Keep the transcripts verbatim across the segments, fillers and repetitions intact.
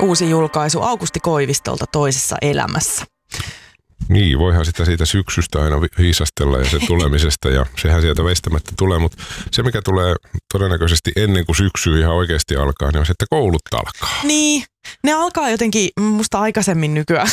uusi julkaisu Aukusti Koivistolta Toisessa elämässä. Niin, voihan sitä siitä syksystä aina hiisastella ja sen tulemisesta ja sehän sieltä väistämättä tulee, mutta se mikä tulee todennäköisesti ennen kuin syksy ihan oikeasti alkaa, niin on se, että koulut alkaa. Niin, ne alkaa jotenkin musta aikaisemmin nykyään.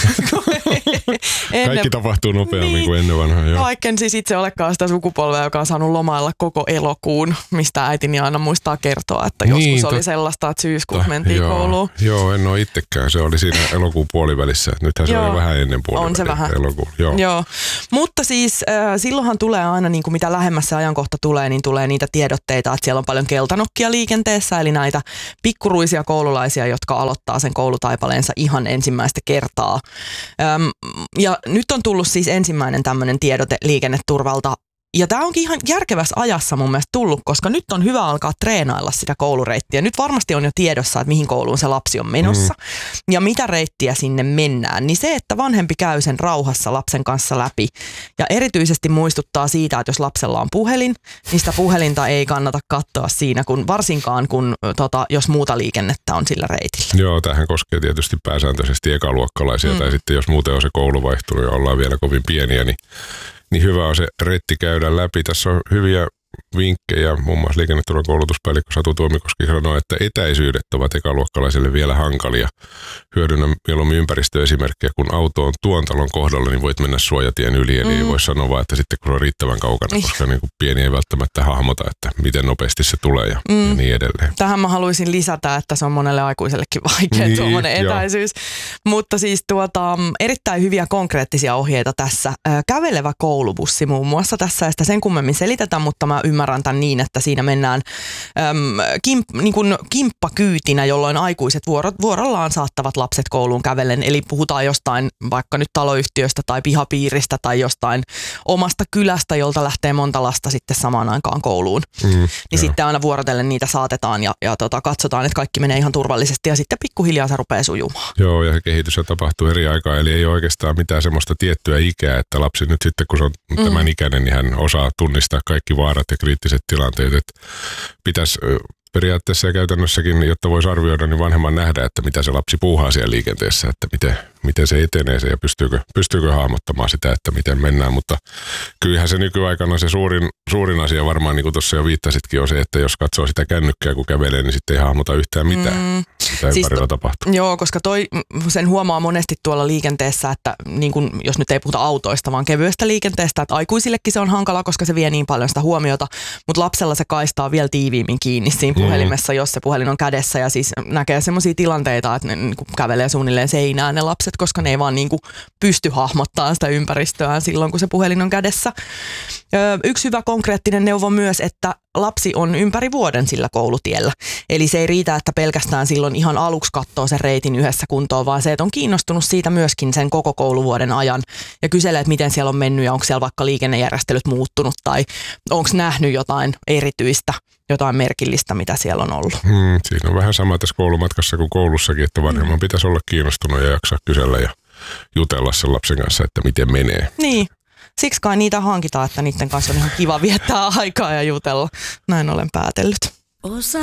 Kaikki tapahtuu nopeammin niin, kuin ennen vanhaa. Joo. Vaikka en siis itse olekaan sitä sukupolvea, joka on saanut lomailla koko elokuun, mistä äitini aina muistaa kertoa, että niin, joskus oli sellaista, että syyskuussa mentiin joo, kouluun. Joo, en ole itsekään. Se oli siinä elokuun puolivälissä. Nythän se joo, oli vähän ennen puoliväliä. On se vähän. Elokuun. Joo. Joo. Mutta siis äh, silloinhan tulee aina, niin kuin mitä lähemmässä ajankohta tulee, niin tulee niitä tiedotteita, että siellä on paljon keltanokkia liikenteessä, eli näitä pikkuruisia koululaisia, jotka aloittaa sen koulutaipaleensa ihan ensimmäistä kertaa. Öm, ja nyt on tullut siis ensimmäinen tämmöinen tiedote liikenneturvalta. Ja tämä onkin ihan järkevässä ajassa mun mielestä tullut, koska nyt on hyvä alkaa treenailla sitä koulureittiä. Nyt varmasti on jo tiedossa, että mihin kouluun se lapsi on menossa mm. ja mitä reittiä sinne mennään. Niin se, että vanhempi käy sen rauhassa lapsen kanssa läpi ja erityisesti muistuttaa siitä, että jos lapsella on puhelin, niin sitä puhelinta ei kannata katsoa siinä, kun, varsinkaan kun, tota, jos muuta liikennettä on sillä reitillä. Joo, tämähän koskee tietysti pääsääntöisesti ekaluokkalaisia mm. tai sitten jos muuten on se koulu vaihtunut ja ollaan vielä kovin pieniä, niin Niin hyvä on se reitti käydä läpi. Tässä on hyviä vinkkejä. Muun muassa liikenneturvan koulutuspäällikkö Satu Tuomikoski sanoo, että etäisyydet ovat ekaluokkalaisille vielä hankalia. Hyödynnä mieluummin ympäristöesimerkkejä, kun auto on tuon talon kohdalla, niin voit mennä suojatien yli. Eli mm. ei voi sanoa vaan, että sitten kun on riittävän kaukana, koska niin kuin pieni ei välttämättä hahmota, että miten nopeasti se tulee ja, mm. ja niin edelleen. Tähän mä haluaisin lisätä, että se on monelle aikuisellekin vaikea niin, tuommoinen etäisyys. Mutta siis tuota, erittäin hyviä konkreettisia ohjeita tässä. Kävelevä koulubussi muun muassa tässä, ja sitä sen kummemmin selitetään, mutta mä ymmärrän tämän niin, että siinä mennään äm, kimp, niin kuin kimppakyytinä, jolloin aikuiset vuoro, vuorollaan saattavat lapset kouluun kävellen. Eli puhutaan jostain vaikka nyt taloyhtiöstä tai pihapiiristä tai jostain omasta kylästä, jolta lähtee monta lasta sitten samaan aikaan kouluun. Mm, niin joo. Sitten aina vuorotellen niitä saatetaan ja, ja tota, katsotaan, että kaikki menee ihan turvallisesti ja sitten pikkuhiljaa se rupeaa sujumaan. Joo, ja se kehitys tapahtuu eri aikaa, eli ei ole oikeastaan mitään semmoista tiettyä ikää, että lapsi nyt sitten kun se on mm. tämän ikäinen, niin hän osaa tunnistaa kaikki vaarat ja kriittiset tilanteet, että pitäisi periaatteessa ja käytännössäkin, jotta voisi arvioida, niin vanhemman nähdä, että mitä se lapsi puuhaa siellä liikenteessä, että miten, miten se etenee se ja pystyykö, pystyykö hahmottamaan sitä, että miten mennään, mutta kyllähän se nykyaikana se suurin, suurin asia varmaan, niin kuin tuossa jo viittasitkin, on se, että jos katsoo sitä kännykkää, kun kävelee, niin sitten ei hahmota yhtään mitään, mm. mitä siis ympärillä to, tapahtuu. Joo, koska toi, sen huomaa monesti tuolla liikenteessä, että niin kun, jos nyt ei puhuta autoista, vaan kevyestä liikenteestä, että aikuisillekin se on hankala, koska se vie niin paljon sitä huomiota, mutta lapsella se kaistaa vielä tiiviimmin kiinni siinä puhelimessa, mm. jos se puhelin on kädessä ja siis näkee semmoisia tilanteita, että ne niin kuin kävelee suunnilleen seinään ne lapset, koska ne ei vaan niin kuin pysty hahmottamaan sitä ympäristöään silloin, kun se puhelin on kädessä. Öö, yksi hyvä konkreettinen neuvo myös, että lapsi on ympäri vuoden sillä koulutiellä. Eli se ei riitä, että pelkästään silloin ihan aluksi katsoo sen reitin yhdessä kuntoon, vaan se, että on kiinnostunut siitä myöskin sen koko kouluvuoden ajan ja kyselee, että miten siellä on mennyt ja onko siellä vaikka liikennejärjestelyt muuttunut tai onko nähnyt jotain erityistä, jotain merkillistä, mitä siellä on ollut. Hmm, siinä on vähän sama tässä koulumatkassa kuin koulussakin, että vanhemman hmm. pitäisi olla kiinnostunut ja jaksaa kysellä ja jutella sen lapsen kanssa, että miten menee. Niin. Siksi kai niitä hankitaan, että niiden kanssa on ihan kiva viettää aikaa ja jutella. Näin olen päätellyt.